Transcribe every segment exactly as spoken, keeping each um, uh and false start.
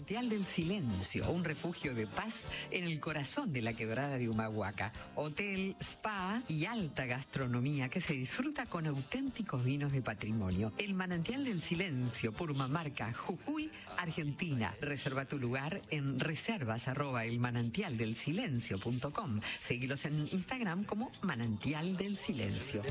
Manantial del Silencio, un refugio de paz en el corazón de la quebrada de Humahuaca. Hotel, spa y alta gastronomía que se disfruta con auténticos vinos de patrimonio. El Manantial del Silencio, Purmamarca, Jujuy, Argentina. Reserva tu lugar en reservas arroba el manantial del silencio punto com. Seguilos en Instagram como Manantial del Silencio.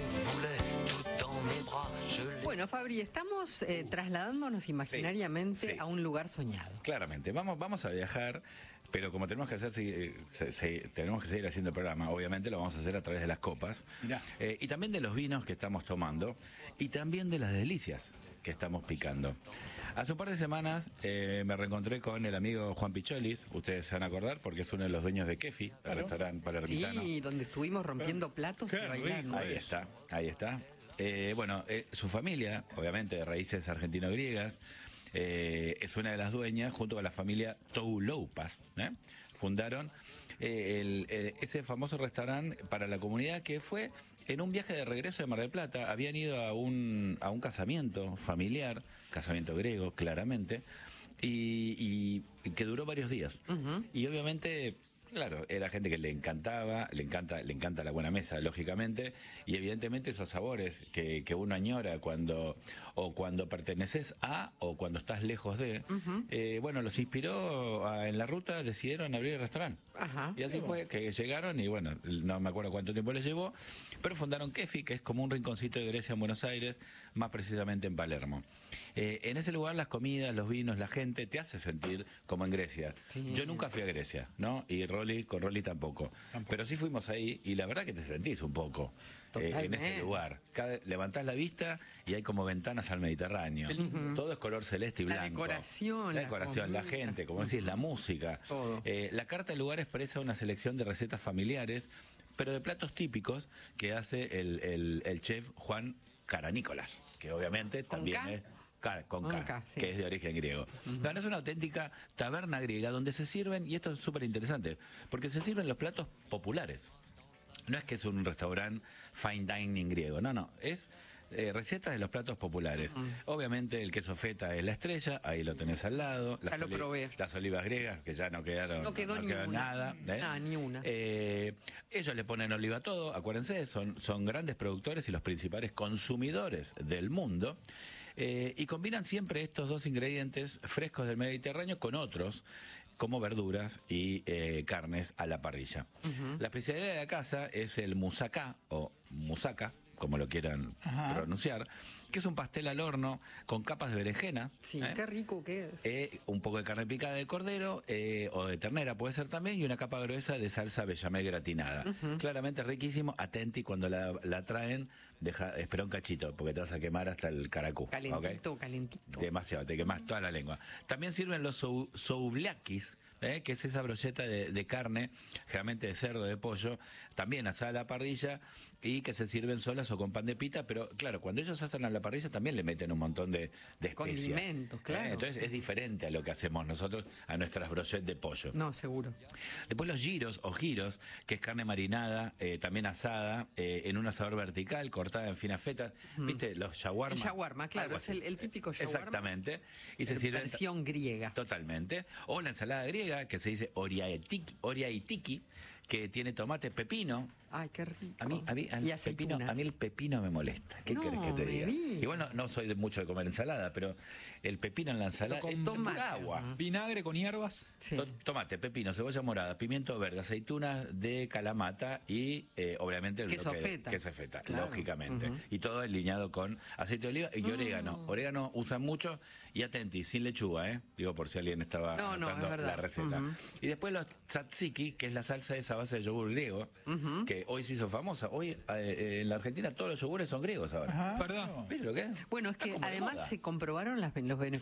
Bueno, Fabri, estamos eh, trasladándonos imaginariamente sí, sí. a un lugar soñado. Claramente, vamos, vamos a viajar, pero como tenemos que hacer, se, se, se, tenemos que seguir haciendo el programa, obviamente lo vamos a hacer a través de las copas, eh, y también de los vinos que estamos tomando, y también de las delicias que estamos picando. Hace un par de semanas eh, me reencontré con el amigo Juan Picholis, ustedes se van a acordar porque es uno de los dueños de Kefi, el claro. restaurante palermitano. Sí, donde estuvimos rompiendo claro. platos claro, y bailando. Ahí está, ahí está. Eh, bueno, eh, su familia, obviamente de raíces argentino-griegas, eh, es una de las dueñas, junto con la familia Touloupas, ¿eh? fundaron eh, el, eh, ese famoso restaurante para la comunidad que fue en un viaje de regreso de Mar del Plata. Habían ido a un, a un casamiento familiar, casamiento griego, claramente, y, y, y que duró varios días. Uh-huh. Y obviamente... Claro, era gente que le encantaba, le encanta, le encanta la buena mesa, lógicamente, y evidentemente esos sabores que, que uno añora cuando, o cuando perteneces a, o cuando estás lejos de, uh-huh. eh, bueno, los inspiró a, en la ruta, decidieron abrir el restaurante. Ajá. Y así sí, fue que llegaron, y bueno, no me acuerdo cuánto tiempo les llevó, pero fundaron Kefi, que es como un rinconcito de Grecia en Buenos Aires, más precisamente en Palermo. Eh, en ese lugar las comidas, los vinos, la gente, te hace sentir como en Grecia. Sí. Yo nunca fui a Grecia, ¿no? Y Rolly, con Rolly tampoco. tampoco. Pero sí fuimos ahí y la verdad que te sentís un poco eh, en ese lugar. Cada, levantás la vista y hay como ventanas al Mediterráneo. Uh-huh. Todo es color celeste y blanco. La decoración. La decoración, la, la gente, como decís, la música. Eh, la carta del lugar expresa una selección de recetas familiares, pero de platos típicos que hace el, el, el chef Juan Caranícolas, que obviamente también K? es... con K, K sí. que es de origen griego. Uh-huh. Bueno, es una auténtica taberna griega donde se sirven, y esto es súper interesante, porque se sirven los platos populares. No es que es un restaurante fine dining griego, no, no, es eh, recetas de los platos populares. Uh-huh. Obviamente el queso feta es la estrella, ahí lo tenés al lado. Ya las, lo probé. Las olivas griegas, que ya no quedaron, no quedó, no ni quedó una. nada. ¿eh? Nada, ni una. Eh, ellos le ponen oliva a todo, acuérdense, son, son grandes productores y los principales consumidores del mundo. Eh, y combinan siempre estos dos ingredientes frescos del Mediterráneo con otros, como verduras y eh, carnes a la parrilla. Uh-huh. La especialidad de la casa es el moussaka, o musaca, como lo quieran Ajá. pronunciar, que es un pastel al horno con capas de berenjena. Sí, ¿eh? qué rico que es. Eh, un poco de carne picada de cordero eh, o de ternera puede ser también, y una capa gruesa de salsa bechamel gratinada. Uh-huh. Claramente riquísimo. Atenti cuando la, la traen, deja, espera un cachito, porque te vas a quemar hasta el caracú. Calentito, ¿okay? calentito. Demasiado, te quemas toda la lengua. También sirven los sou, souvlakis, ¿eh? que es esa brocheta de, de carne, generalmente de cerdo, de pollo, también asada a la parrilla, y que se sirven solas o con pan de pita, pero claro, cuando ellos asan a la parrilla también le meten un montón de, de especias. Condimentos, claro. ¿Eh? Entonces es diferente a lo que hacemos nosotros, a nuestras brochettes de pollo. No, seguro. Después los giros o giros, que es carne marinada, eh, también asada, eh, en un asador vertical, cortada en finas fetas. Mm. ¿Viste? Los shawarma. El shawarma, claro, es el, el típico shawarma. Exactamente. Y se sirve versión griega. Totalmente. O la ensalada griega, que se dice oriaitiki, oriaitiki, que tiene tomate, pepino. Ay, qué rico. A mí, a mí, al pepino, a mí el pepino me molesta. ¿Qué no, querés que te diga? Igual no, no soy de mucho de comer ensalada, pero el pepino en la ensalada es pura agua. Vinagre con hierbas. Sí. Tomate, pepino, cebolla morada, pimiento verde, aceitunas de Kalamata y eh, obviamente el queso que, feta. queso feta, claro. lógicamente. Uh-huh. Y todo alineado con aceite de oliva y uh-huh. orégano. Orégano usan mucho y atenti, sin lechuga, ¿eh? Digo por si alguien estaba no, anotando no, la receta. Uh-huh. Y después los tzatziki, que es la salsa esa base de yogur griego, uh-huh. que hoy se hizo famosa. Hoy eh, en la Argentina todos los yogures son griegos ahora. Ajá. Perdón. ¿Viste lo que es? Bueno, es que además se comprobaron las, los beneficios